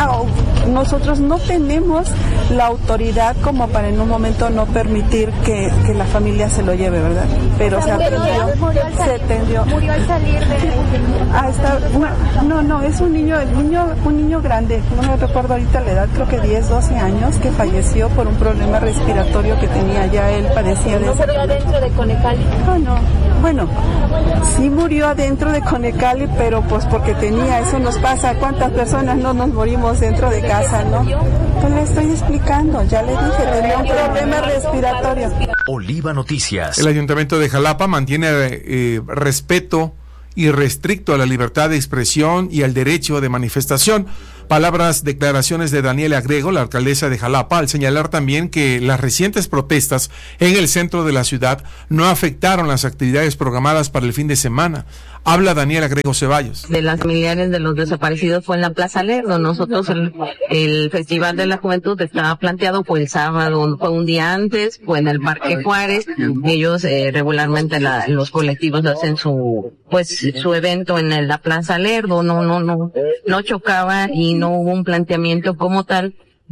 no tenemos la autoridad como para en un momento no permitir que la familia se lo lleve, ¿verdad? Pero se atendió. ¿Murió al salir de...? No, es un niño grande, no me recuerdo ahorita la edad, creo que 10, 12 años, que falleció por un problema respiratorio que tenía ya él, padecía de... ¿No se veía dentro de Conecali? No, Bueno, sí murió adentro de Conecali, pero pues porque tenía, eso nos pasa, ¿cuántas personas no nos morimos dentro de casa, no? Pues le estoy explicando, ya le dije, tenía un problema respiratorio. Oliva Noticias. El Ayuntamiento de Jalapa mantiene respeto irrestricto a la libertad de expresión y al derecho de manifestación. Declaraciones de Daniela Grego, la alcaldesa de Jalapa, al señalar también que las recientes protestas en el centro de la ciudad no afectaron las actividades programadas para el fin de semana. Habla Daniela Grego Ceballos. De las familiares de los desaparecidos fue en la Plaza Lerdo. Nosotros el Festival de la Juventud estaba planteado, fue el sábado, fue un día antes, fue en el Parque Juárez. Ellos regularmente los colectivos hacen su evento en la Plaza Lerdo. No chocaba y no hubo un planteamiento como tal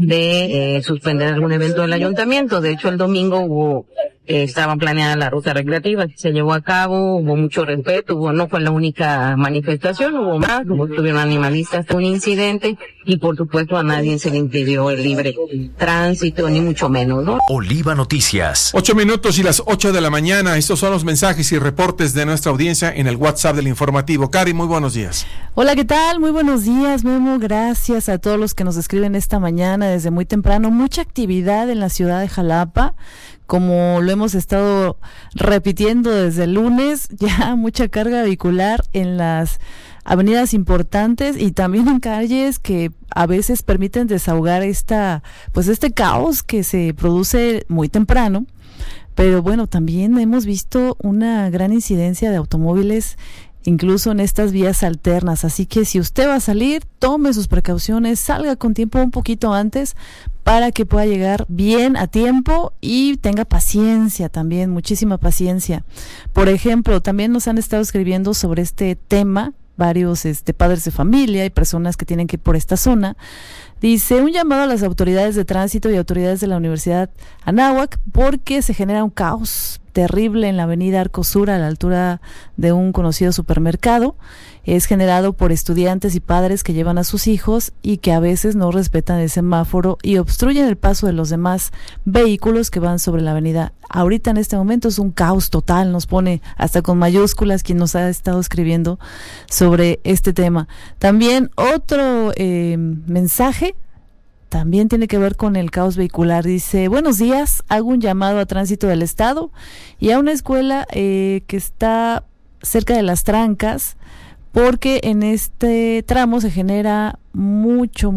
de suspender algún evento del ayuntamiento. De hecho, el domingo estaba planeada la ruta recreativa, se llevó a cabo, hubo mucho respeto, no fue la única manifestación, hubo más, estuvieron animalistas, un incidente, y por supuesto a nadie se le impidió el libre tránsito, ni mucho menos, ¿no? Oliva Noticias. 8 minutos y las 8 de la mañana, estos son los mensajes y reportes de nuestra audiencia en el WhatsApp del informativo. Cari, muy buenos días. Hola, ¿qué tal? Muy buenos días, Memo, gracias a todos los que nos escriben esta mañana desde muy temprano. Mucha actividad en la ciudad de Jalapa, como lo hemos estado repitiendo desde el lunes, ya mucha carga vehicular en las avenidas importantes y también en calles que a veces permiten desahogar este caos que se produce muy temprano. Pero bueno, también hemos visto una gran incidencia de automóviles incluso en estas vías alternas, así que si usted va a salir, tome sus precauciones, salga con tiempo un poquito antes para que pueda llegar bien a tiempo y tenga paciencia también, muchísima paciencia. Por ejemplo, también nos han estado escribiendo sobre este tema varios padres de familia y personas que tienen que ir por esta zona. Dice, un llamado a las autoridades de tránsito y autoridades de la Universidad Anáhuac porque se genera un caos terrible en la avenida Arco Sur a la altura de un conocido supermercado. Es generado por estudiantes y padres que llevan a sus hijos y que a veces no respetan el semáforo y obstruyen el paso de los demás vehículos que van sobre la avenida. Ahorita en este momento es un caos total, nos pone hasta con mayúsculas quien nos ha estado escribiendo sobre este tema. También otro mensaje también tiene que ver con el caos vehicular. Dice, buenos días, hago un llamado a Tránsito del Estado y a una escuela que está cerca de Las Trancas, porque en este tramo se genera mucho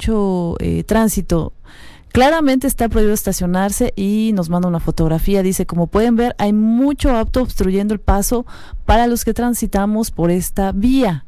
tránsito. Claramente está prohibido estacionarse y nos manda una fotografía. Dice, como pueden ver, hay mucho auto obstruyendo el paso para los que transitamos por esta vía.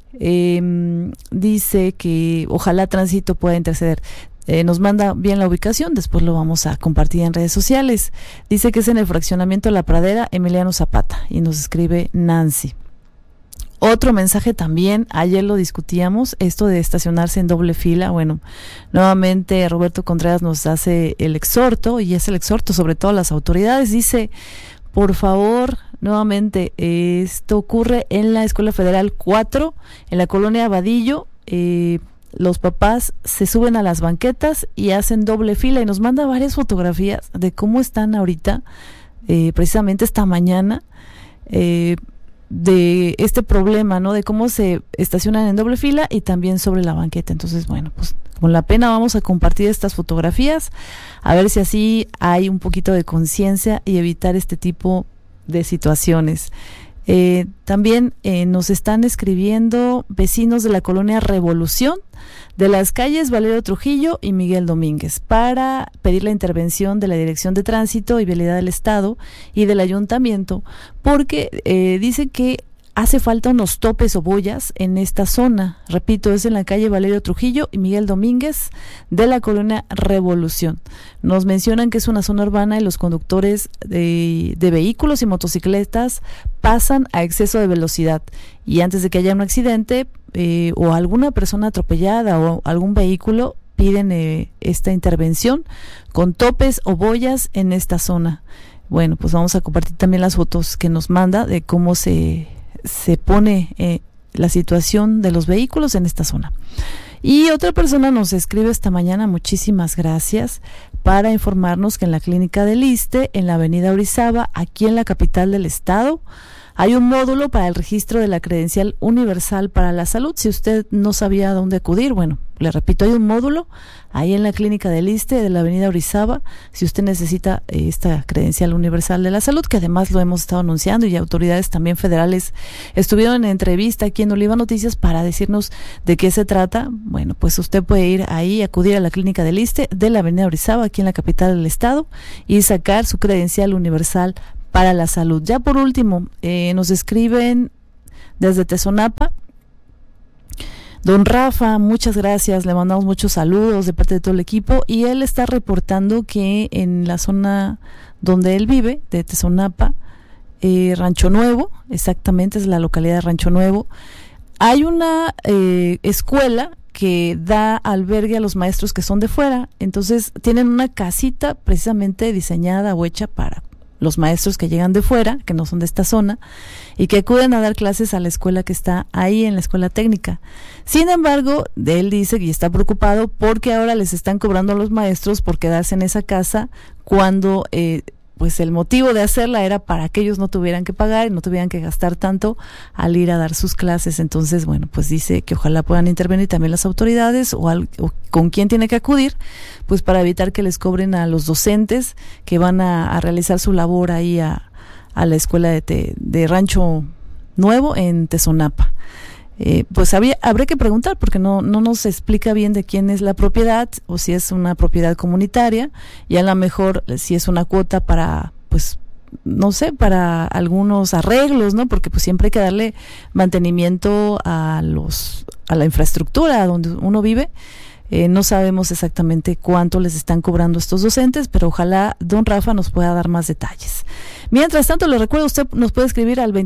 Dice que ojalá Tránsito pueda interceder. Nos manda bien la ubicación, después lo vamos a compartir en redes sociales. Dice que es en el fraccionamiento La Pradera, Emiliano Zapata, y nos escribe Nancy. Otro mensaje también, ayer lo discutíamos, esto de estacionarse en doble fila. Bueno, nuevamente Roberto Contreras nos hace el exhorto, y es el exhorto sobre todo a las autoridades. Dice, por favor, nuevamente, esto ocurre en la Escuela Federal 4, en la colonia Vadillo. Los papás se suben a las banquetas y hacen doble fila, y nos manda varias fotografías de cómo están ahorita, precisamente esta mañana, de este problema, ¿no? De cómo se estacionan en doble fila y también sobre la banqueta. Entonces, bueno, pues con la pena vamos a compartir estas fotografías, a ver si así hay un poquito de conciencia y evitar este tipo de situaciones. También nos están escribiendo vecinos de la colonia Revolución, de las calles Valerio Trujillo y Miguel Domínguez, para pedir la intervención de la Dirección de Tránsito y Vialidad del Estado y del Ayuntamiento, porque dicen que hace falta unos topes o boyas en esta zona. Repito, es en la calle Valerio Trujillo y Miguel Domínguez de la colonia Revolución. Nos mencionan que es una zona urbana y los conductores de vehículos y motocicletas pasan a exceso de velocidad, y antes de que haya un accidente o alguna persona atropellada o algún vehículo, piden esta intervención con topes o boyas en esta zona. Bueno, pues vamos a compartir también las fotos que nos manda de cómo se pone la situación de los vehículos en esta zona. Y otra persona nos escribe esta mañana, muchísimas gracias, para informarnos que en la clínica del ISSSTE, en la avenida Orizaba, aquí en la capital del estado, hay un módulo para el registro de la credencial universal para la salud. Si usted no sabía a dónde acudir, bueno, le repito, hay un módulo ahí en la clínica del ISSSTE de la avenida Orizaba, si usted necesita esta credencial universal de la salud, que además lo hemos estado anunciando y autoridades también federales estuvieron en entrevista aquí en Oliva Noticias para decirnos de qué se trata. Bueno, pues usted puede ir ahí, acudir a la clínica del ISSSTE de la avenida Orizaba, aquí en la capital del estado, y sacar su credencial universal para la salud. Ya por último, nos escriben desde Tezonapa. Don Rafa, muchas gracias, le mandamos muchos saludos de parte de todo el equipo, y él está reportando que en la zona donde él vive, de Tezonapa, Rancho Nuevo, exactamente es la localidad de Rancho Nuevo, hay una escuela que da albergue a los maestros que son de fuera. Entonces tienen una casita precisamente diseñada o hecha para los maestros que llegan de fuera, que no son de esta zona, y que acuden a dar clases a la escuela que está ahí, en la escuela técnica. Sin embargo, él dice y está preocupado porque ahora les están cobrando a los maestros por quedarse en esa casa cuando pues el motivo de hacerla era para que ellos no tuvieran que pagar y no tuvieran que gastar tanto al ir a dar sus clases. Entonces, bueno, pues dice que ojalá puedan intervenir también las autoridades o con quién tiene que acudir, pues para evitar que les cobren a los docentes que van a realizar su labor ahí a la escuela de Rancho Nuevo en Tezonapa. Pues habría que preguntar porque no nos explica bien de quién es la propiedad o si es una propiedad comunitaria, y a lo mejor si es una cuota para, pues no sé, para algunos arreglos, ¿no? Porque pues siempre hay que darle mantenimiento a la infraestructura donde uno vive. No sabemos exactamente cuánto les están cobrando estos docentes, pero ojalá don Rafa nos pueda dar más detalles. Mientras tanto, le recuerdo, usted nos puede escribir al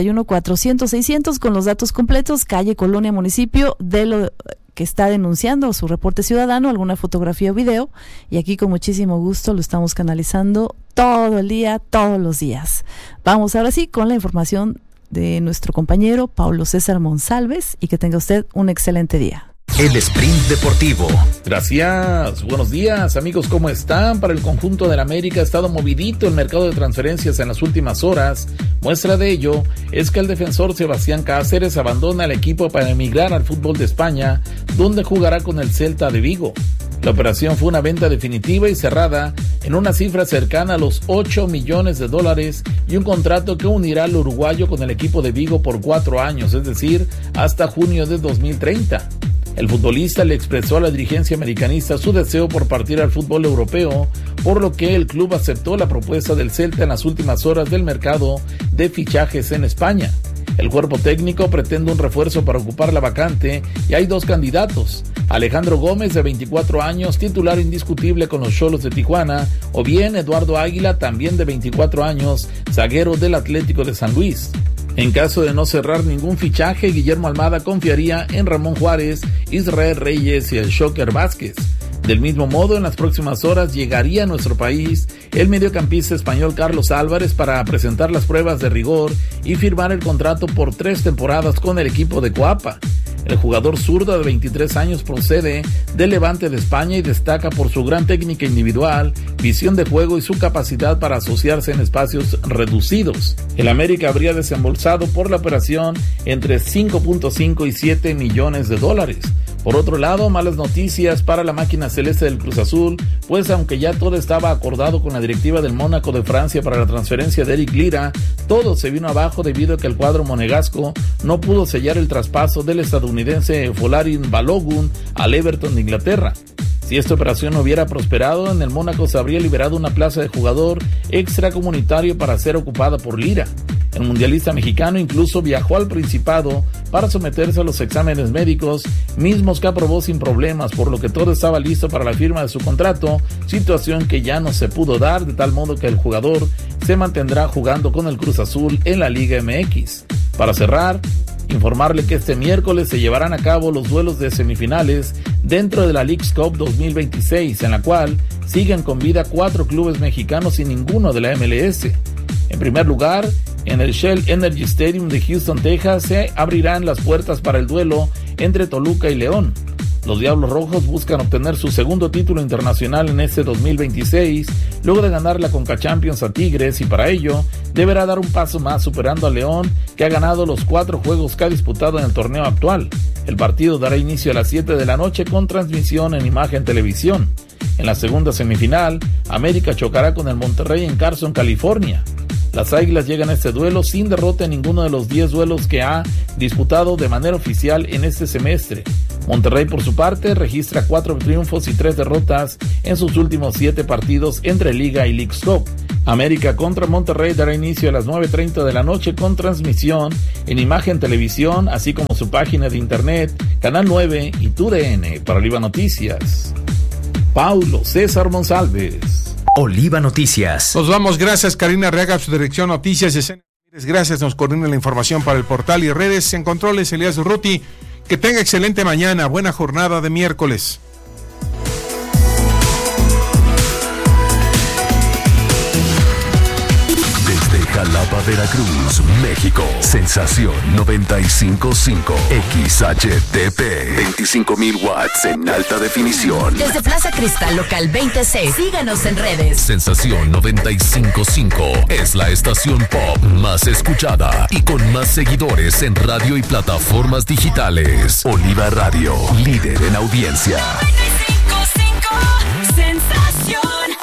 2281-400-600 con los datos completos, calle, colonia, municipio, de lo que está denunciando, su reporte ciudadano, alguna fotografía o video, y aquí con muchísimo gusto lo estamos canalizando todo el día, todos los días. Vamos ahora sí con la información de nuestro compañero Paulo César Monsalves, y que tenga usted un excelente día. El Sprint Deportivo. Gracias, buenos días amigos, ¿cómo están? Para el conjunto del América ha estado movidito el mercado de transferencias en las últimas horas. Muestra de ello es que el defensor Sebastián Cáceres abandona el equipo para emigrar al fútbol de España, donde jugará con el Celta de Vigo. La operación fue una venta definitiva y cerrada en una cifra cercana a los $8 millones y un contrato que unirá al uruguayo con el equipo de Vigo por 4 años, es decir, hasta junio de 2030. El futbolista le expresó a la dirigencia americanista su deseo por partir al fútbol europeo, por lo que el club aceptó la propuesta del Celta en las últimas horas del mercado de fichajes en España. El cuerpo técnico pretende un refuerzo para ocupar la vacante y hay 2 candidatos: Alejandro Gómez, de 24 años, titular indiscutible con los Xolos de Tijuana, o bien Eduardo Águila, también de 24 años, zaguero del Atlético de San Luis. En caso de no cerrar ningún fichaje, Guillermo Almada confiaría en Ramón Juárez, Israel Reyes y el Shocker Vázquez. Del mismo modo, en las próximas horas llegaría a nuestro país el mediocampista español Carlos Álvarez para presentar las pruebas de rigor y firmar el contrato por 3 temporadas con el equipo de Coapa. El jugador zurdo de 23 años procede del Levante de España y destaca por su gran técnica individual, visión de juego y su capacidad para asociarse en espacios reducidos. El América habría desembolsado por la operación entre 5.5 y 7 millones de dólares. Por otro lado, malas noticias para la máquina celeste del Cruz Azul, pues aunque ya todo estaba acordado con la directiva del Mónaco de Francia para la transferencia de Eric Lira, todo se vino abajo debido a que el cuadro monegasco no pudo sellar el traspaso del estadounidense Folarin Balogun al Everton de Inglaterra. Si esta operación no hubiera prosperado, en el Mónaco se habría liberado una plaza de jugador extracomunitario para ser ocupada por Lira. El mundialista mexicano incluso viajó al Principado para someterse a los exámenes médicos, mismos que aprobó sin problemas, por lo que todo estaba listo para la firma de su contrato, situación que ya no se pudo dar, de tal modo que el jugador se mantendrá jugando con el Cruz Azul en la Liga MX. Para cerrar, informarle que este miércoles se llevarán a cabo los duelos de semifinales dentro de la Leagues Cup 2026, en la cual siguen con vida 4 clubes mexicanos y ninguno de la MLS. En primer lugar, en el Shell Energy Stadium de Houston, Texas, se abrirán las puertas para el duelo entre Toluca y León. Los Diablos Rojos buscan obtener su segundo título internacional en este 2026, luego de ganar la Conca Champions a Tigres, y para ello deberá dar un paso más superando a León, que ha ganado los 4 juegos que ha disputado en el torneo actual. El partido dará inicio a las 7 de la noche con transmisión en Imagen Televisión. En la segunda semifinal, América chocará con el Monterrey en Carson, California. Las Águilas llegan a este duelo sin derrota en ninguno de los 10 duelos que ha disputado de manera oficial en este semestre. Monterrey, por su parte, registra 4 triunfos y 3 derrotas en sus últimos 7 partidos entre Liga y Leagues Cup. América contra Monterrey dará inicio a las 9:30 de la noche con transmisión en Imagen Televisión, así como su página de internet, Canal 9 y TUDN. Para Oliva Noticias, Paulo César Monsalves. Oliva Noticias. Nos vamos, gracias Karina Arriaga, su dirección Noticias. Gracias, nos coordina la información para el portal y redes. En controles, Elías Urruti. Que tenga excelente mañana, buena jornada de miércoles. Desde Jalapa, Veracruz, México. Sensación 95.5 XHTP. 25,000 watts en alta definición. Desde Plaza Cristal, local 26. Síganos en redes. Sensación 95.5 es la estación pop más escuchada y con más seguidores en radio y plataformas digitales. Oliva Radio, líder en audiencia. 95.5 Sensación.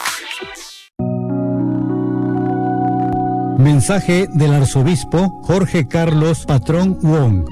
Mensaje del arzobispo Jorge Carlos Patrón Wong.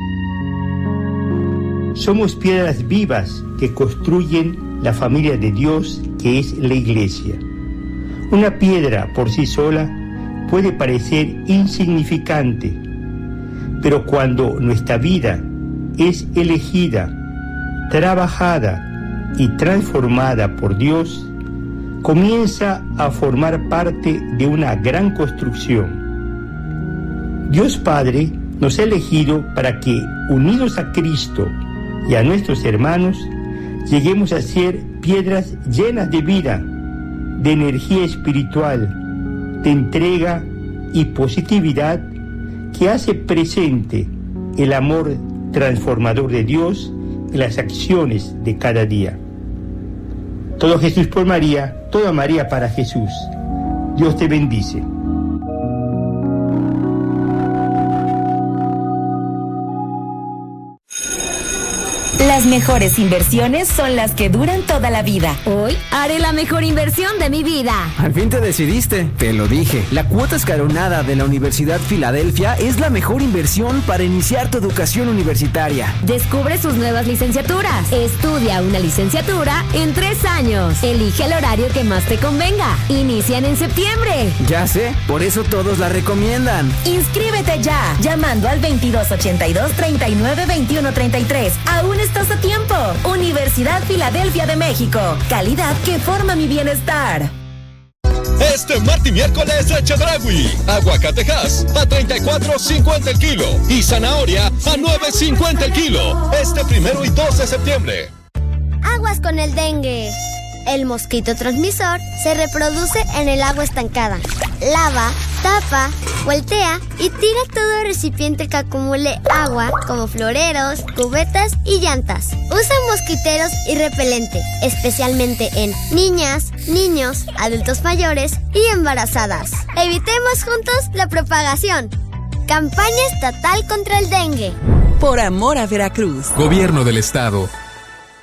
Somos piedras vivas que construyen la familia de Dios, que es la Iglesia. Una piedra por sí sola puede parecer insignificante, pero cuando nuestra vida es elegida, trabajada y transformada por Dios, comienza a formar parte de una gran construcción. Dios Padre nos ha elegido para que, unidos a Cristo y a nuestros hermanos, lleguemos a ser piedras llenas de vida, de energía espiritual, de entrega y positividad, que hace presente el amor transformador de Dios en las acciones de cada día. Todo Jesús por María, toda María para Jesús. Dios te bendice. Las mejores inversiones son las que duran toda la vida. Hoy haré la mejor inversión de mi vida. Al fin te decidiste, te lo dije. La cuota escalonada de la Universidad Filadelfia es la mejor inversión para iniciar tu educación universitaria. Descubre sus nuevas licenciaturas. Estudia una licenciatura en 3 años. Elige el horario que más te convenga. Inician en septiembre. Ya sé, por eso todos la recomiendan. Inscríbete ya, llamando al 2282-392133. Aún estás a tiempo. Universidad Filadelfia de México. Calidad que forma mi bienestar. Este martes y miércoles de Chedraui. Aguacatejas a 34.50 el kilo y zanahoria a 9.50 el kilo. Este 1 y 2 de septiembre. Aguas con el dengue. El mosquito transmisor se reproduce en el agua estancada. Lava, tapa, voltea y tira todo recipiente que acumule agua, como floreros, cubetas y llantas. Usa mosquiteros y repelente, especialmente en niñas, niños, adultos mayores y embarazadas. Evitemos juntos la propagación. Campaña estatal contra el dengue. Por amor a Veracruz. Gobierno del Estado.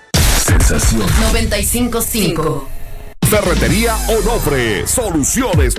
Sensación 95.5. Ferretería Onofre. Soluciones